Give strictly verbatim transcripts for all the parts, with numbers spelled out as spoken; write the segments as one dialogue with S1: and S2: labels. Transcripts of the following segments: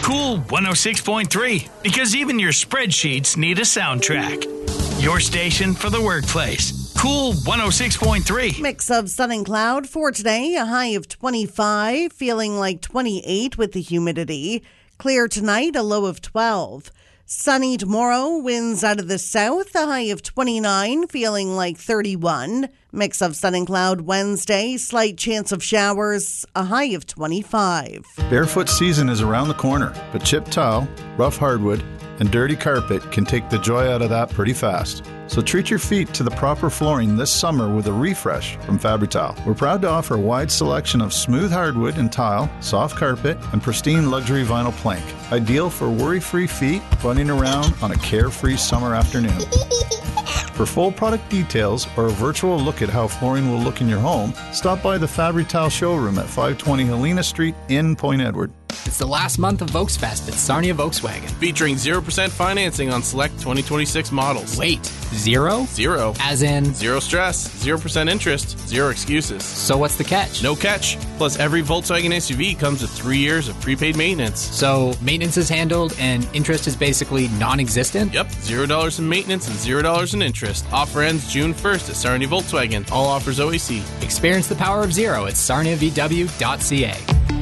S1: Cool one oh six point three, because even your spreadsheets need a soundtrack. Your station for the workplace. Cool one oh six point three.
S2: Mix of sun and cloud for today. A high of twenty-five, feeling like twenty-eight with the humidity. Clear tonight, a low of twelve. Sunny tomorrow, winds out of the south, a high of twenty-nine, feeling like thirty-one. Mix of sun and cloud Wednesday, slight chance of showers, a high of twenty-five.
S3: Barefoot season is around the corner, but chipped tile, rough hardwood, and dirty carpet can take the joy out of that pretty fast. So treat your feet to the proper flooring this summer with a refresh from Fabri-Tile. We're proud to offer a wide selection of smooth hardwood and tile, soft carpet, and pristine luxury vinyl plank. Ideal for worry-free feet running around on a carefree summer afternoon. For full product details or a virtual look at how flooring will look in your home, stop by the Fabri-Tile showroom at five twenty Helena Street in Point Edward.
S4: It's the last month of Volksfest at Sarnia Volkswagen.
S5: Featuring zero percent financing on select twenty twenty-six models.
S4: Wait, zero?
S5: Zero.
S4: As in?
S5: Zero stress, zero percent interest, zero excuses.
S4: So what's the catch?
S5: No catch. Plus, every Volkswagen S U V comes with three years of prepaid maintenance.
S4: So maintenance is handled and interest is basically non-existent?
S5: Yep, zero dollars in maintenance and zero dollars in interest. Offer ends June first at Sarnia Volkswagen. All offers O A C.
S4: Experience the power of zero at sarnia v w dot c a.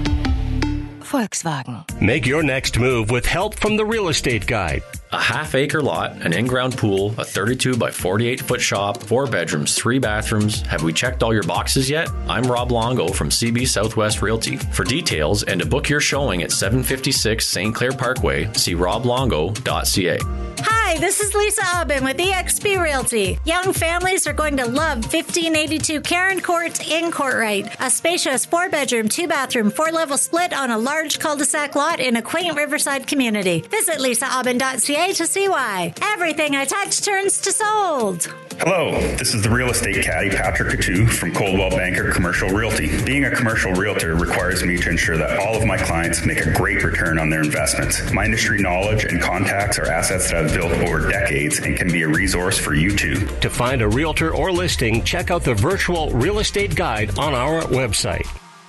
S6: Volkswagen.
S7: Make your next move with help from the Real Estate Guide.
S8: A half-acre lot, an in-ground pool, a thirty-two by forty-eight foot shop, four bedrooms, three bathrooms. Have we checked all your boxes yet? I'm Rob Longo from C B Southwest Realty. For details and to book your showing at seven fifty-six Saint Clair Parkway, see rob longo dot c a.
S6: Hi, this is Lisa Aubin with E X P Realty. Young families are going to love fifteen eighty-two Karen Court in Courtright. A spacious four-bedroom, two-bathroom, four-level split on a large cul-de-sac lot in a quaint riverside community. Visit lisa aubin dot c a to see why. Everything I touch turns to sold.
S9: Hello, this is the real estate caddy Patrick Coutu from Coldwell Banker Commercial Realty. Being a commercial realtor requires me to ensure that all of my clients make a great return on their investments. My industry knowledge and contacts are assets that I've built over decades and can be a resource for you too.
S7: To find a realtor or listing, check out the virtual real estate guide on our website.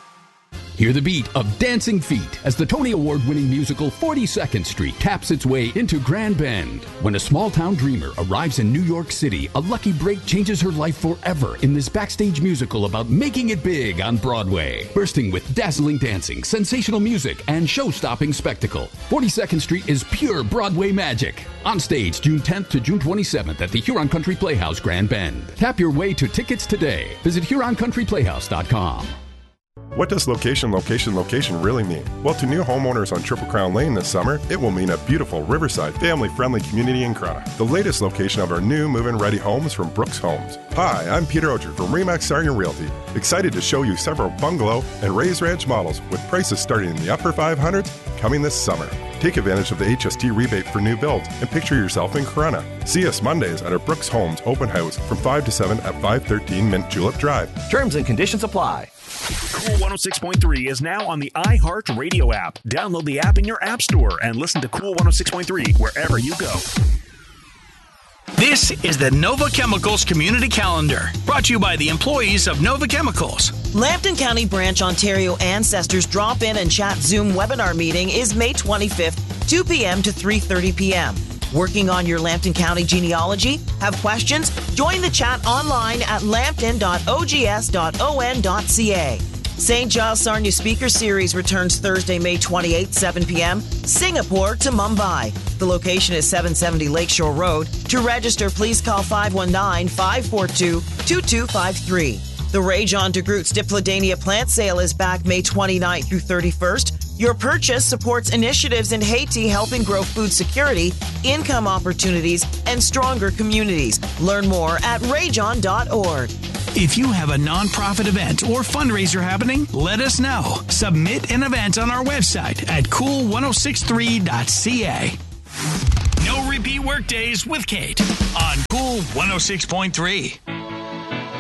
S10: Hear the beat of Dancing Feet as the Tony Award-winning musical forty-second Street taps its way into Grand Bend. When a small-town dreamer arrives in New York City, a lucky break changes her life forever in this backstage musical about making it big on Broadway. Bursting with dazzling dancing, sensational music, and show-stopping spectacle, forty-second Street is pure Broadway magic. On stage June tenth to June twenty-seventh at the Huron Country Playhouse, Grand Bend. Tap your way to tickets today. Visit huron country playhouse dot com.
S11: What does location, location, location really mean? Well, to new homeowners on Triple Crown Lane this summer, it will mean a beautiful riverside, family-friendly community in Corunna. The latest location of our new move-in ready homes from Brooks Homes. Hi, I'm Peter Oger from Remax Sarnia Realty. Excited to show you several bungalow and raised ranch models with prices starting in the upper five hundreds coming this summer. Take advantage of the H S T rebate for new builds and picture yourself in Corunna. See us Mondays at our Brooks Homes open house from five to seven at five thirteen Mint Julep Drive.
S12: Terms and conditions apply.
S13: Cool one oh six point three is now on the iHeartRadio app. Download the app in your app store and listen to Cool one oh six point three wherever you go.
S1: This is the Nova Chemicals Community Calendar, brought to you by the employees of Nova Chemicals.
S14: Lambton County Branch Ontario Ancestors Drop-In and Chat Zoom webinar meeting is May twenty-fifth, two p.m. to three thirty p.m. Working on your Lambton County genealogy? Have questions? Join the chat online at lambton dot o g s dot o n dot c a. Saint Giles Sarnia Speaker Series returns Thursday, May twenty-eighth, seven p.m., Singapore to Mumbai. The location is seven seventy Lakeshore Road. To register, please call five one nine, five four two, two two five three. The Ray John DeGroote's Dipladenia plant sale is back May twenty-ninth through thirty-first. Your purchase supports initiatives in Haiti helping grow food security, income opportunities, and stronger communities. Learn more at ray john dot org.
S1: If you have a nonprofit event or fundraiser happening, let us know. Submit an event on our website at cool ten sixty-three dot c a. No repeat workdays with Kate on Cool one oh six point three.